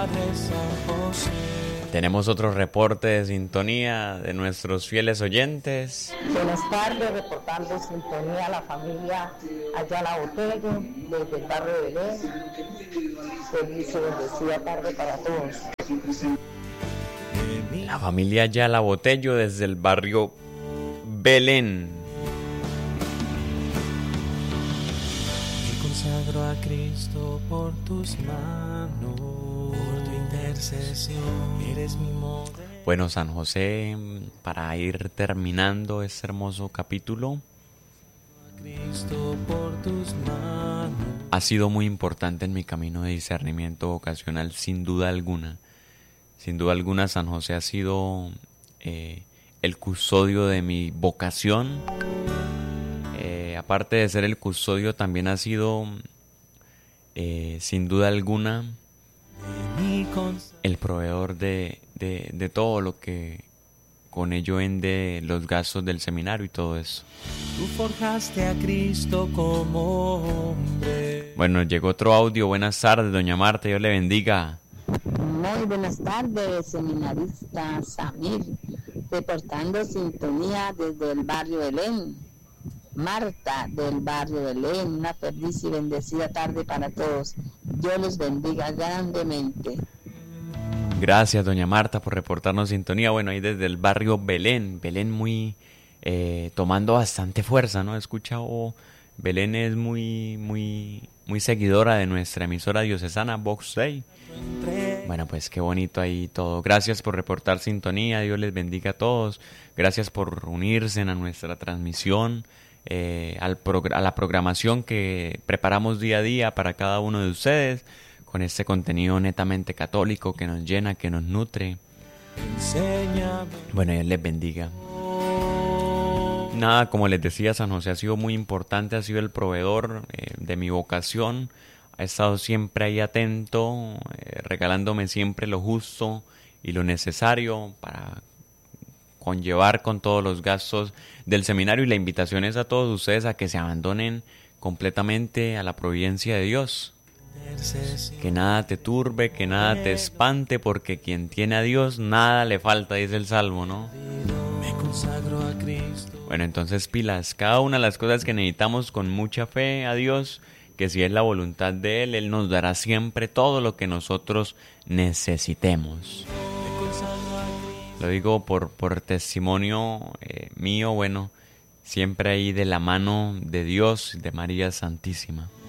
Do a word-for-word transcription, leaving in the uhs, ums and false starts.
Tenemos otro reporte de sintonía de nuestros fieles oyentes. Buenas tardes, reportando sintonía a la familia Ayala Botello desde el barrio de Belén. Feliz y bendecida tarde para todos. La familia Ayala Botello desde el barrio Belén. Me consagro a Cristo por tus manos, por tu intercesión, eres mi modelo. Bueno, San José, para ir terminando este hermoso capítulo, Cristo por tus manos. Ha sido muy importante en mi camino de discernimiento vocacional, sin duda alguna. Sin duda alguna, San José ha sido eh, el custodio de mi vocación. Eh, aparte de ser el custodio, también ha sido, eh, sin duda alguna, el proveedor de, de, de todo lo que con ello vende los gastos del seminario y todo eso. Tú forjaste a Cristo como hombre. Bueno, llegó otro audio. Buenas tardes, doña Marta, Dios le bendiga. Muy buenas tardes, seminarista Samir, reportando sintonía desde el barrio Belén. Marta del barrio Belén, una feliz y bendecida tarde para todos. Dios los bendiga grandemente. Gracias, doña Marta, por reportarnos sintonía. Bueno, ahí desde el barrio Belén, Belén muy eh, tomando bastante fuerza, ¿no? He escuchado, Belén es muy, muy, muy seguidora de nuestra emisora diocesana Vox Dei. Bueno, pues qué bonito ahí todo. Gracias por reportar sintonía, Dios les bendiga a todos. Gracias por unirse a nuestra transmisión, eh, al progr- a la programación que preparamos día a día para cada uno de ustedes, con este contenido netamente católico que nos llena, que nos nutre. Bueno, Dios les bendiga. Nada, como les decía, San José ha sido muy importante, ha sido el proveedor eh, de mi vocación. Ha estado siempre ahí atento, eh, regalándome siempre lo justo y lo necesario para conllevar con todos los gastos del seminario. Y la invitación es a todos ustedes a que se abandonen completamente a la providencia de Dios. Que nada te turbe, que nada te espante, porque quien tiene a Dios nada le falta, dice el Salmo, ¿no? Me consagro a Cristo. Bueno, entonces pilas, cada una de las cosas que necesitamos con mucha fe a Dios, que si es la voluntad de Él, Él nos dará siempre todo lo que nosotros necesitemos. Lo digo por, por testimonio eh, mío, bueno, siempre ahí de la mano de Dios, de María Santísima.